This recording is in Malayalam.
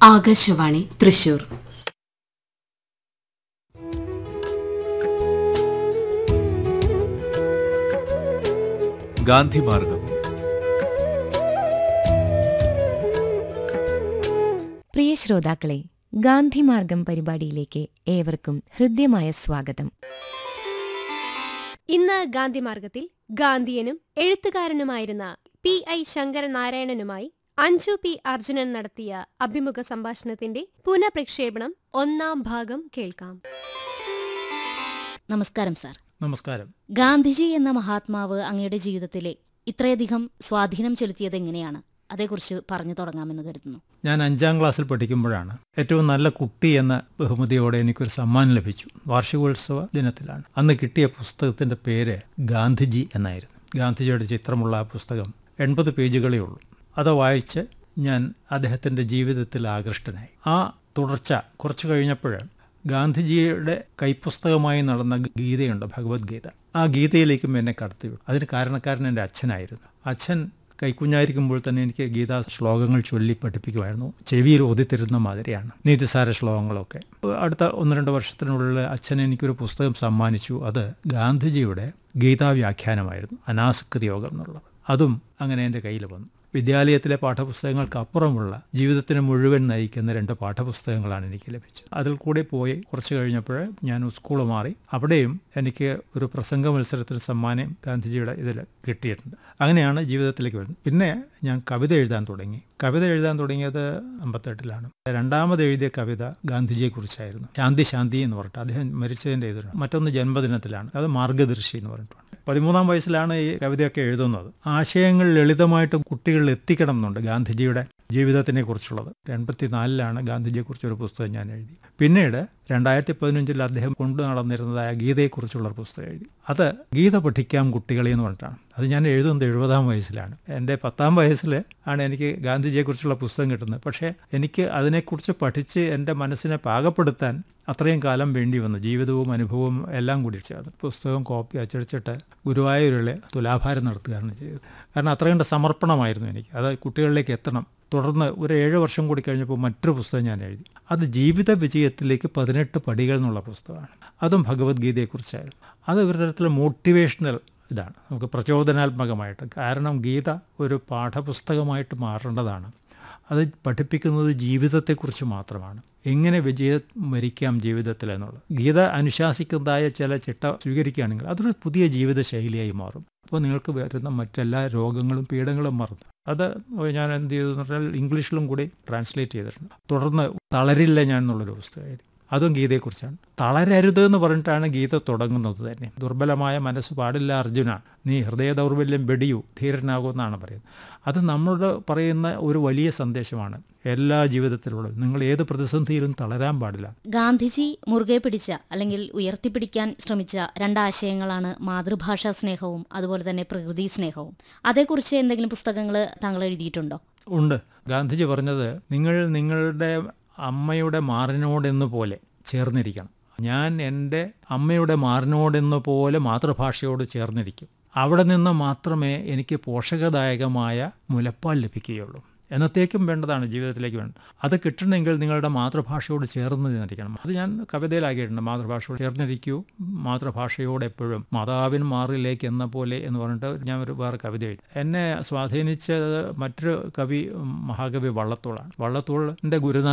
ആകാശവാണി തൃശൂർ. ഗാന്ധിമാർഗം. പ്രിയ ശ്രോതാക്കളെ, ഗാന്ധിമാർഗം പരിപാടിയിലേക്ക് ഏവർക്കും ഹൃദ്യമായ സ്വാഗതം. ഇന്ന് ഗാന്ധിമാർഗത്തിൽ ഗാന്ധിയനും എഴുത്തുകാരനുമായിരുന്ന PI ശങ്കരനാരായണനുമായി അഞ്ജു P. അർജുനൻ നടത്തിയ അഭിമുഖ സംഭാഷണത്തിന്റെ പുനഃപ്രക്ഷേപണം 1-ാം ഭാഗം കേൾക്കാം. നമസ്കാരം സാർ. നമസ്കാരം. ഗാന്ധിജി എന്ന മഹാത്മാവ് അങ്ങയുടെ ജീവിതത്തിലെ ഇത്രയധികം സ്വാധീനം ചെലുത്തിയത് എങ്ങനെയാണ്? അതേക്കുറിച്ച് പറഞ്ഞു തുടങ്ങാമെന്ന് കരുതുന്നു. ഞാൻ 5ാം ക്ലാസ്സിൽ പഠിക്കുമ്പോഴാണ് ഏറ്റവും നല്ല കുട്ടി എന്ന ബഹുമതിയോടെ എനിക്കൊരു സമ്മാനം ലഭിച്ചു. വാർഷികോത്സവ ദിനത്തിലാണ്. അന്ന് കിട്ടിയ പുസ്തകത്തിൻ്റെ പേര് ഗാന്ധിജി എന്നായിരുന്നു. ഗാന്ധിജിയുടെ ചിത്രമുള്ള ആ പുസ്തകം 80 പേജുകളേ ഉള്ളൂ. അത് വായിച്ച് ഞാൻ അദ്ദേഹത്തിൻ്റെ ജീവിതത്തിൽ ആകൃഷ്ടനായി. ആ തുടർച്ച കുറച്ച് കഴിഞ്ഞപ്പോൾ ഗാന്ധിജിയുടെ കൈപ്പുസ്തകമായി നടന്ന ഗീതയുണ്ട്, ഭഗവത്ഗീത. ആ ഗീതയിലേക്കും എന്നെ കടത്തിവിട്ടു. അതിന് കാരണക്കാരൻ എൻ്റെ അച്ഛനായിരുന്നു. അച്ഛൻ കൈക്കുഞ്ഞായിരിക്കുമ്പോൾ തന്നെ എനിക്ക് ഗീതാ ശ്ലോകങ്ങൾ ചൊല്ലി പഠിപ്പിക്കുമായിരുന്നു. ചെവിയിൽ ഓതിത്തരുന്ന മാതിരിയാണ് നീതിസാര ശ്ലോകങ്ങളൊക്കെ. അടുത്ത 1-2 വർഷത്തിനുള്ളിൽ അച്ഛൻ എനിക്കൊരു പുസ്തകം സമ്മാനിച്ചു. അത് ഗാന്ധിജിയുടെ ഗീതാവ്യാഖ്യാനമായിരുന്നു, അനാസക്തി യോഗം എന്നുള്ളത്. അതും അങ്ങനെ എൻ്റെ കയ്യിൽ വന്നു. വിദ്യാലയത്തിലെ പാഠപുസ്തകങ്ങൾക്ക് അപ്പുറമുള്ള ജീവിതത്തിന് മുഴുവൻ നയിക്കുന്ന 2 പാഠപുസ്തകങ്ങളാണ് എനിക്ക് ലഭിച്ചത്. അതിൽ കൂടെ പോയി കുറച്ച് കഴിഞ്ഞപ്പോൾ ഞാൻ സ്കൂൾ മാറി. അവിടെയും എനിക്ക് ഒരു പ്രസംഗ മത്സരത്തിൽ സമ്മാനം ഗാന്ധിജിയുടെ ഇതിൽ കിട്ടിയിട്ടുണ്ട്. അങ്ങനെയാണ് ജീവിതത്തിലേക്ക് വരുന്നത്. പിന്നെ ഞാൻ കവിത എഴുതാൻ തുടങ്ങി. കവിത എഴുതാൻ തുടങ്ങിയത് 58-ലാണ്. രണ്ടാമത് എഴുതിയ കവിത ഗാന്ധിജിയെക്കുറിച്ചായിരുന്നു. ശാന്തി ശാന്തി എന്ന് പറഞ്ഞിട്ട്. അദ്ദേഹം മരിച്ചതിൻ്റെ ഇതിലാണ്. മറ്റൊന്ന് ജന്മദിനത്തിലാണ്. അത് മാർഗദർശി എന്ന് പറഞ്ഞിട്ടുണ്ട്. 13-ാം വയസ്സിലാണ് ഈ കവിതയൊക്കെ എഴുതുന്നത്. ആശയങ്ങൾ ലളിതമായിട്ട് കുട്ടികളിൽ എത്തിക്കണം എന്നുണ്ട് ഗാന്ധിജിയുടെ ജീവിതത്തിനെ കുറിച്ചുള്ളത്. 84-ലാണ് ഗാന്ധിജിയെക്കുറിച്ചൊരു പുസ്തകം ഞാൻ എഴുതി. പിന്നീട് 2015-ൽ അദ്ദേഹം കൊണ്ടു നടന്നിരുന്നതായ ഗീതയെക്കുറിച്ചുള്ള പുസ്തകം എഴുതി. അത് ഗീത പഠിക്കാം കുട്ടികളെ എന്ന് പറഞ്ഞിട്ടാണ്. അത് ഞാൻ എഴുതുന്നത് 70-ാം വയസ്സിലാണ്. എൻ്റെ 10-ാം വയസ്സിൽ ആണ് എനിക്ക് ഗാന്ധിജിയെക്കുറിച്ചുള്ള പുസ്തകം കിട്ടുന്നത്. പക്ഷേ എനിക്ക് അതിനെക്കുറിച്ച് പഠിച്ച് എൻ്റെ മനസ്സിനെ പാകപ്പെടുത്താൻ അത്രയും കാലം വേണ്ടി വന്നു. ജീവിതവും അനുഭവവും എല്ലാം കൂടി ചേർന്ന് പുസ്തകം കോപ്പി അച്ചടിച്ചിട്ട് ഗുരുവായൂരിൽ തുലാഭാരം നടത്തുകയാണ് ചെയ്തത്. കാരണം അത്രയും സമർപ്പണമായിരുന്നു എനിക്ക്. അത് കുട്ടികളിലേക്ക് എത്തണം. തുടർന്ന് ഒരു 7 വർഷം കൂടി കഴിഞ്ഞപ്പോൾ മറ്റൊരു പുസ്തകം ഞാൻ എഴുതി. അത് ജീവിത വിജയത്തിലേക്ക് 18 പടികൾ എന്നുള്ള പുസ്തകമാണ്. അതും ഭഗവത്ഗീതയെക്കുറിച്ചായിരുന്നു. അത് ഒരു തരത്തിൽ മോട്ടിവേഷണൽ ഇതാണ്, നമുക്ക് പ്രചോദനാത്മകമായിട്ട്. കാരണം ഗീത ഒരു പാഠപുസ്തകമായിട്ട് മാറേണ്ടതാണ്. അത് പഠിപ്പിക്കുന്നത് ജീവിതത്തെക്കുറിച്ച് മാത്രമാണ്. എങ്ങനെ വിജയം വരിക്കാം ജീവിതത്തിൽ എന്നുള്ളത്. ഗീത അനുശാസിക്കുന്നതായ ചില ചിട്ട സ്വീകരിക്കുകയാണെങ്കിൽ അതൊരു പുതിയ ജീവിത ശൈലിയായി മാറും. അപ്പോൾ നിങ്ങൾക്ക് വരുന്ന മറ്റെല്ലാ രോഗങ്ങളും പീഡങ്ങളും മറന്നു. അത് ഞാൻ എന്ത് ചെയ്തു എന്ന് പറഞ്ഞാൽ ഇംഗ്ലീഷിലും കൂടി ട്രാൻസ്ലേറ്റ് ചെയ്തിട്ടുണ്ട്. തുടർന്ന് തളരില്ല ഞാൻ എന്നുള്ളൊരു പുസ്തകം എഴുതി. അതും ഗീതയെക്കുറിച്ചാണ്. തളരരുത് എന്ന് പറഞ്ഞിട്ടാണ് ഗീത തുടങ്ങുന്നത് തന്നെ. ദുർബലമായ മനസ്സ് പാടില്ല അർജുന, നീ ഹൃദയ ദൗർബല്യം വെടിയൂ, ധീരനാകുമെന്നാണ് പറയുന്നത്. അത് നമ്മളോട് പറയുന്ന ഒരു വലിയ സന്ദേശമാണ് എല്ലാ ജീവിതത്തിലുള്ളത്. നിങ്ങൾ ഏത് പ്രതിസന്ധിയിലും തളരാൻ പാടില്ല. ഗാന്ധിജി മുറുകെ പിടിച്ച അല്ലെങ്കിൽ ഉയർത്തിപ്പിടിക്കാൻ ശ്രമിച്ച 2 ആശയങ്ങളാണ് മാതൃഭാഷാ സ്നേഹവും അതുപോലെ തന്നെ പ്രകൃതി സ്നേഹവും. അതേക്കുറിച്ച് എന്തെങ്കിലും പുസ്തകങ്ങൾ താങ്കൾ എഴുതിയിട്ടുണ്ടോ? ഉണ്ട്. ഗാന്ധിജി പറഞ്ഞത് നിങ്ങൾ നിങ്ങളുടെ അമ്മയുടെ മാറിനോടെന്നു പോലെ ചേർന്നിരിക്കണം. ഞാൻ എൻ്റെ അമ്മയുടെ മാറിനോടെന്നു പോലെ മാതൃഭാഷയോട് ചേർന്നിരിക്കും. അവിടെ നിന്ന് മാത്രമേ എനിക്ക് പോഷകദായകമായ മുലപ്പാൽ ലഭിക്കുകയുള്ളൂ. എന്നത്തേക്കും വേണ്ടതാണ് ജീവിതത്തിലേക്ക് വേണ്ടത്. അത് കിട്ടണമെങ്കിൽ നിങ്ങളുടെ മാതൃഭാഷയോട് ചേർന്ന് നിന്നിരിക്കണം. അത് ഞാൻ കവിതയിലാക്കിയിട്ടുണ്ട്. മാതൃഭാഷയോട് ചേർന്നിരിക്കൂ, മാതൃഭാഷയോട് എപ്പോഴും, മാതാവിൻ മാറിലേക്ക് എന്ന പോലെ എന്ന് പറഞ്ഞിട്ട് ഞാൻ ഒരു വേറെ കവിത എഴുതി. എന്നെ സ്വാധീനിച്ചത് മറ്റൊരു കവി, മഹാകവി വള്ളത്തോളാണ്. വള്ളത്തോളിൻ്റെ ഗുരുനാഥൻ